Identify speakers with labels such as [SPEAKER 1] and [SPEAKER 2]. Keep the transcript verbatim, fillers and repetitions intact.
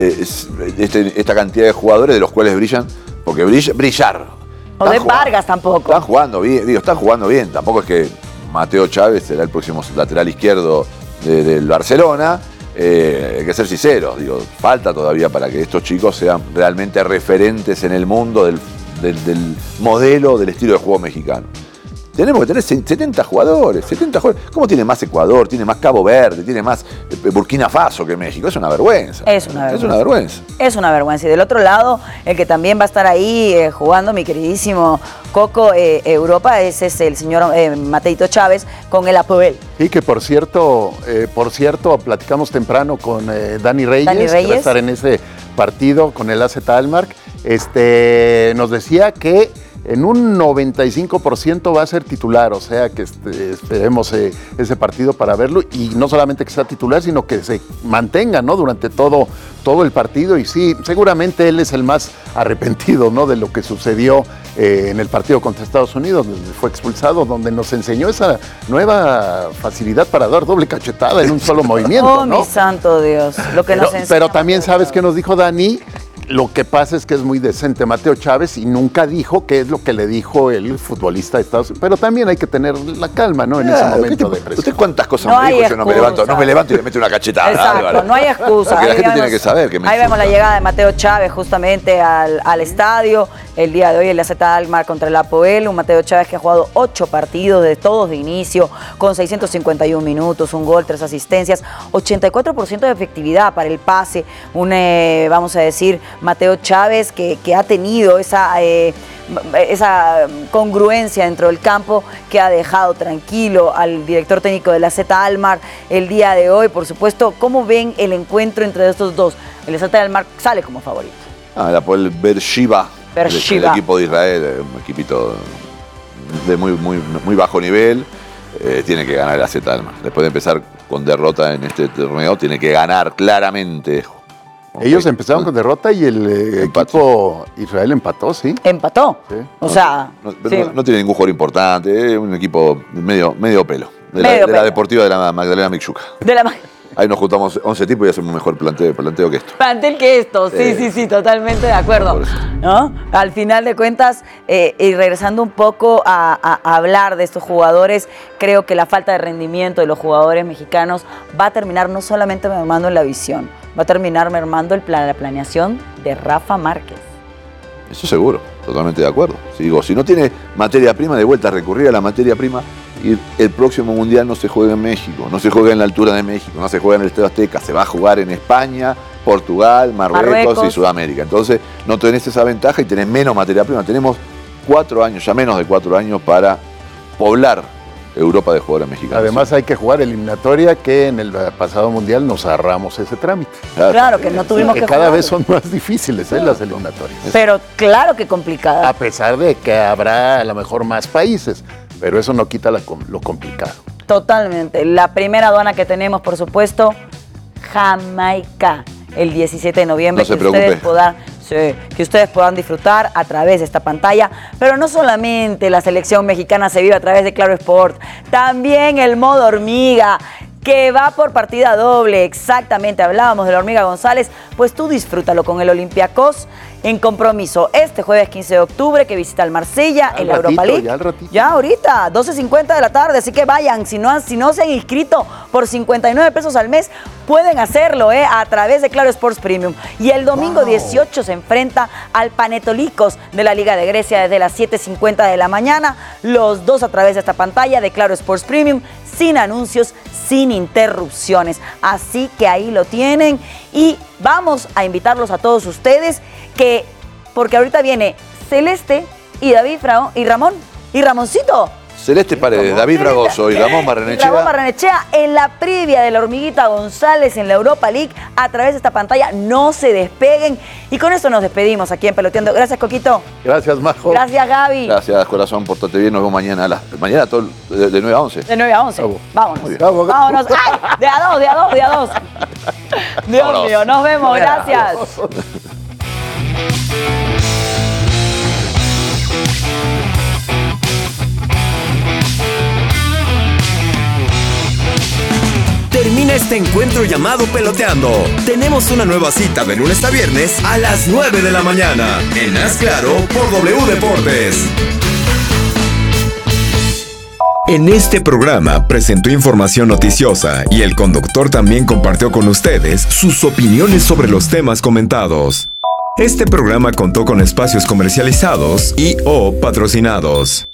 [SPEAKER 1] este, esta cantidad de jugadores de los cuales brillan, porque brill, brillar.
[SPEAKER 2] O de Vargas tampoco.
[SPEAKER 1] Están jugando bien, digo, están jugando bien. Tampoco es que Mateo Chávez será el próximo lateral izquierdo de, del Barcelona. Eh, hay que ser sinceros, digo, falta todavía para que estos chicos sean realmente referentes en el mundo del, del, del modelo, del estilo de juego mexicano. Tenemos que tener setenta jugadores, setenta jugadores. ¿Cómo tiene más Ecuador, tiene más Cabo Verde, tiene más Burkina Faso que México? Es una vergüenza.
[SPEAKER 2] Es una vergüenza.
[SPEAKER 1] Es una vergüenza.
[SPEAKER 2] Es una vergüenza. Y del otro lado, el que también va a estar ahí eh, jugando, mi queridísimo Coco, eh, Europa, ese es el señor eh, Mateito Chávez con el Apoel.
[SPEAKER 3] Sí, que por cierto, eh, por cierto, platicamos temprano con eh, Dani Reyes,
[SPEAKER 2] Dani Reyes,
[SPEAKER 3] que va a estar en ese partido con el A Z Alkmaar. Este, nos decía que en un noventa y cinco por ciento va a ser titular, o sea que este, esperemos eh, ese partido para verlo, y no solamente que sea titular, sino que se mantenga, ¿no?, durante todo, todo el partido. Y sí, seguramente él es el más arrepentido, ¿no?, de lo que sucedió eh, en el partido contra Estados Unidos, donde fue expulsado, donde nos enseñó esa nueva facilidad para dar doble cachetada en un solo movimiento.
[SPEAKER 2] Oh,
[SPEAKER 3] ¿no?
[SPEAKER 2] mi santo Dios, lo que
[SPEAKER 3] pero,
[SPEAKER 2] nos enseñó.
[SPEAKER 3] Pero también sabes que nos dijo Dani. Lo que pasa es que es muy decente Mateo Chávez y nunca dijo qué es lo que le dijo el futbolista de Estados Unidos. Pero también hay que tener la calma, ¿no? En
[SPEAKER 1] Claro,
[SPEAKER 3] ese momento
[SPEAKER 1] te,
[SPEAKER 3] de presión.
[SPEAKER 1] ¿Usted cuántas cosas
[SPEAKER 2] No
[SPEAKER 1] me dijo?
[SPEAKER 2] hay
[SPEAKER 1] Yo no me levanto, no me levanto y le meto una cachetada.
[SPEAKER 2] Exacto,
[SPEAKER 1] Dale, vale.
[SPEAKER 2] no hay excusa.
[SPEAKER 1] Porque la
[SPEAKER 2] Ahí
[SPEAKER 1] gente
[SPEAKER 2] vemos,
[SPEAKER 1] tiene que saber que me
[SPEAKER 2] Ahí vemos la
[SPEAKER 1] insulta.
[SPEAKER 2] llegada de Mateo Chávez justamente al, al estadio. El día de hoy el A Z Alkmaar contra el Apoel. Un Mateo Chávez que ha jugado ocho partidos de todos de inicio, con seiscientos cincuenta y un minutos, un gol, tres asistencias, ochenta y cuatro por ciento de efectividad para el pase. Un, eh, vamos a decir, Mateo Chávez que, que ha tenido esa... Eh, esa congruencia dentro del campo que ha dejado tranquilo al director técnico de la A Z Alkmaar el día de hoy. Por supuesto, ¿cómo ven el encuentro entre estos dos? El A Z Alkmaar sale como favorito.
[SPEAKER 1] Ah, el Apoel Beersheba, el, el equipo de Israel, un equipito de muy, muy, muy bajo nivel, eh, tiene que ganar el A Z Alkmaar. Después de empezar con derrota en este torneo, tiene que ganar claramente.
[SPEAKER 3] Ellos empezaron con derrota y el eh, equipo Israel empató, ¿sí?
[SPEAKER 2] Empató.
[SPEAKER 3] Sí.
[SPEAKER 2] O sea,
[SPEAKER 1] no,
[SPEAKER 2] sí.
[SPEAKER 1] no, no tiene ningún jugador importante, es un equipo medio, medio pelo. De,
[SPEAKER 2] Medio
[SPEAKER 1] la, de
[SPEAKER 2] pelo.
[SPEAKER 1] la Deportiva de la Magdalena Mixhuca.
[SPEAKER 2] De la
[SPEAKER 1] Ahí nos juntamos once tipos y hacemos un mejor planteo, planteo que esto.
[SPEAKER 2] plantel que esto, sí,
[SPEAKER 1] Sí.
[SPEAKER 2] sí, sí, totalmente de acuerdo.
[SPEAKER 1] Por eso.
[SPEAKER 2] ¿No? Al final de cuentas, eh, y regresando un poco a, a- a hablar de estos jugadores, creo que la falta de rendimiento de los jugadores mexicanos va a terminar no solamente mermando en la visión, va a terminar mermando el plan, la planeación de Rafa Márquez.
[SPEAKER 1] Eso seguro, totalmente de acuerdo. Si digo, si no tiene materia prima, de vuelta a recurrir a la materia prima, y el próximo mundial no se juega en México, no se juega en la altura de México, no se juega en el Estadio Azteca, se va a jugar en España, Portugal, Marruecos,
[SPEAKER 2] Marruecos.
[SPEAKER 1] y Sudamérica. Entonces no tenés esa ventaja y tenés menos materia prima. Tenemos cuatro años, ya menos de cuatro años para poblar Europa de jugadores mexicanos.
[SPEAKER 3] Además hay que jugar eliminatoria, que en el pasado mundial nos ahorramos ese trámite.
[SPEAKER 2] Claro que no tuvimos
[SPEAKER 3] que
[SPEAKER 2] que
[SPEAKER 3] cada
[SPEAKER 2] jugar.
[SPEAKER 3] vez son más difíciles, ¿eh?, las eliminatorias.
[SPEAKER 2] Pero claro que complicada.
[SPEAKER 3] A pesar de que habrá a lo mejor más países, pero eso no quita la com- lo complicado.
[SPEAKER 2] Totalmente. La primera aduana que tenemos, por supuesto, Jamaica, el diecisiete de noviembre.
[SPEAKER 1] No se
[SPEAKER 2] que ustedes
[SPEAKER 1] preocupe.
[SPEAKER 2] puedan, sí, que ustedes puedan disfrutar a través de esta pantalla. Pero no solamente la selección mexicana se vive a través de Claro Sport, también el modo hormiga, que va por partida doble. Exactamente, hablábamos de la Hormiga González, pues tú disfrútalo con el Olympiacos en compromiso este jueves quince de octubre, que visita el Marsella
[SPEAKER 3] Al
[SPEAKER 2] en la Europa
[SPEAKER 3] ratito,
[SPEAKER 2] League.
[SPEAKER 3] ya al ratito.
[SPEAKER 2] Ya ahorita, doce cincuenta de la tarde, así que vayan, si no, han- si no se han inscrito por cincuenta y nueve pesos al mes, pueden hacerlo eh, a través de Claro Sports Premium. Y el domingo
[SPEAKER 3] Wow.
[SPEAKER 2] dieciocho se enfrenta al Panetolicos de la Liga de Grecia desde las siete cincuenta de la mañana, los dos a través de esta pantalla de Claro Sports Premium, sin anuncios, sin interrupciones. Así que ahí lo tienen y vamos a invitarlos a todos ustedes que, porque ahorita viene Celeste y David Fra- y Ramón y Ramoncito.
[SPEAKER 1] Celeste Paredes, David Fragoso y Ramón Barrenechea.
[SPEAKER 2] Ramón Barrenechea en la previa de la Hormiguita González en la Europa League a través de esta pantalla. No se despeguen. Y con esto nos despedimos aquí en Peloteando. Gracias, Coquito.
[SPEAKER 3] Gracias, Majo.
[SPEAKER 2] Gracias, Gaby.
[SPEAKER 1] Gracias, corazón, portate bien. Nos vemos mañana. A las, mañana todo, de, de nueve a once.
[SPEAKER 2] De nueve a once.
[SPEAKER 3] Bravo.
[SPEAKER 2] Vámonos.
[SPEAKER 1] Muy bien.
[SPEAKER 3] Bravo.
[SPEAKER 2] Vámonos. ¡Ay! De a dos, de a dos, de a dos. Dios
[SPEAKER 1] Vámonos.
[SPEAKER 2] mío, nos vemos. Gracias.
[SPEAKER 4] Termina este encuentro llamado Peloteando. Tenemos una nueva cita de lunes a viernes a las nueve de la mañana. En Haz Claro por W Deportes. En este programa presentó información noticiosa y el conductor también compartió con ustedes sus opiniones sobre los temas comentados. Este programa contó con espacios comercializados y o patrocinados.